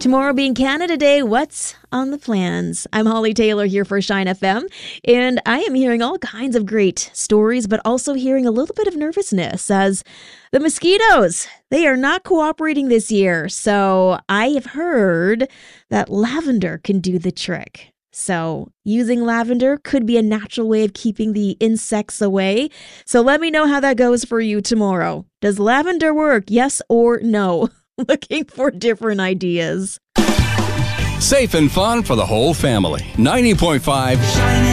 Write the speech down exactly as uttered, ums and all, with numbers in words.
Tomorrow being Canada Day, what's on the plans? I'm Holly Taylor here for Shine F M, and I am hearing all kinds of great stories, but also hearing a little bit of nervousness as the mosquitoes, they are not cooperating this year. So I have heard that lavender can do the trick. So using lavender could be a natural way of keeping the insects away. So let me know how that goes for you tomorrow. Does lavender work? Yes or no? Looking for different ideas. Safe and fun for the whole family. ninety point five